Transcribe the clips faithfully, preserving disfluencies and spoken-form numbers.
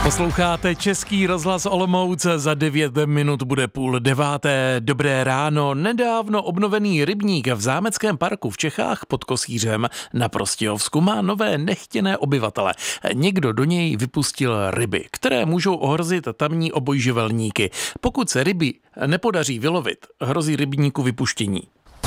Posloucháte Český rozhlas Olomouc, za devět minut bude půl deváté. Dobré ráno. Nedávno obnovený rybník v Zámeckém parku v Čechách pod Kosířem na Prostějovsku má nové nechtěné obyvatele. Někdo do něj vypustil ryby, které můžou ohrozit tamní obojživelníky. Pokud se ryby nepodaří vylovit, hrozí rybníku vypuštění.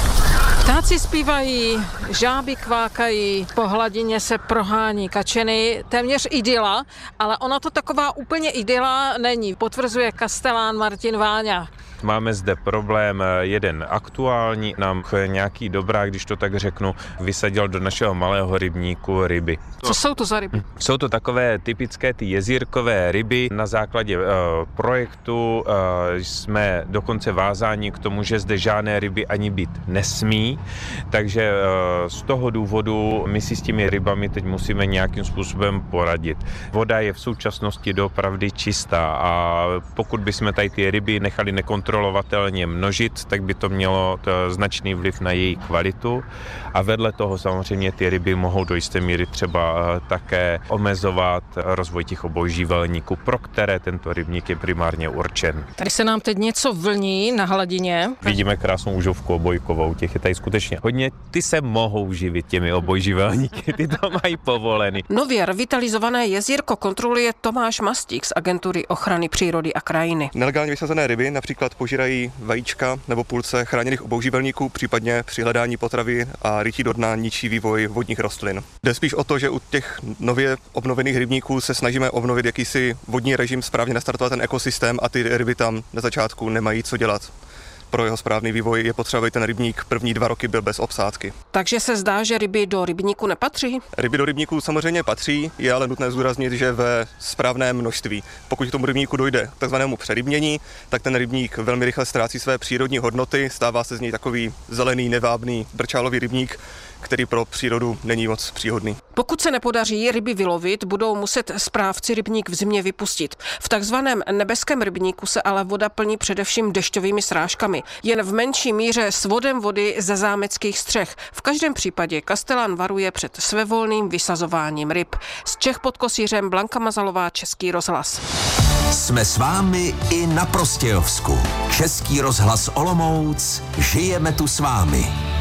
Ptáci zpívají, žáby kvákají, po hladině se prohání kačeny, téměř idyla, ale ona to taková úplně idyla není, potvrzuje kastelán Martin Váňa. Máme zde problém jeden aktuální, nám nějaký dobrák, když to tak řeknu, vysadil do našeho malého rybníku ryby. Co jsou to za ryby? Jsou to takové typické ty jezírkové ryby. Na základě uh, projektu uh, jsme dokonce vázáni k tomu, že zde žádné ryby ani být nesmí, takže uh, z toho důvodu my si s těmi rybami teď musíme nějakým způsobem poradit. Voda je v současnosti doopravdy čistá a pokud bychom tady ty ryby nechali nekontrolovatelně množit, tak by to mělo to značný vliv na její kvalitu a vedle toho samozřejmě ty ryby mohou do jisté míry třeba také omezovat rozvoj těch obojživelníků, pro které tento rybník je primárně určen. Tady se nám teď něco vlní na hladině. Vidíme krásnou užovku obojkovou, těch je tady skutečně hodně. Ty se mohou živit těmi obojživelníky, ty to mají povoleny. Nově revitalizované jezírko kontroluje Tomáš Mastík z Agentury ochrany přírody a krajiny. Nelegálně vysazené ryby například požírají vajíčka nebo půlce chráněných obojživelníků, případně při hledání potravy a rytí do dna ničí vývoj vodních rostlin. Jde spíš o to, že u těch nově obnovených rybníků se snažíme obnovit jakýsi vodní režim, správně nastartovat ten ekosystém a ty ryby tam na začátku nemají co dělat. Pro jeho správný vývoj je potřeba, aby ten rybník první dva roky byl bez obsádky. Takže se zdá, že ryby do rybníku nepatří? Ryby do rybníku samozřejmě patří, je ale nutné zdůraznit, že ve správném množství. Pokud k tomu rybníku dojde k takzvanému přerybnění, tak ten rybník velmi rychle ztrácí své přírodní hodnoty, stává se z něj takový zelený, nevábný, brčálový rybník, který pro přírodu není moc příhodný. Pokud se nepodaří ryby vylovit, budou muset správci rybník v zimě vypustit. V takzvaném nebeském rybníku se ale voda plní především dešťovými srážkami. Jen v menší míře s vodem vody ze zámeckých střech. V každém případě kastelán varuje před svévolným vysazováním ryb. Z Čech pod Kosířem Blanka Mazalová, Český rozhlas. Jsme s vámi i na Prostějovsku. Český rozhlas Olomouc, žijeme tu s vámi.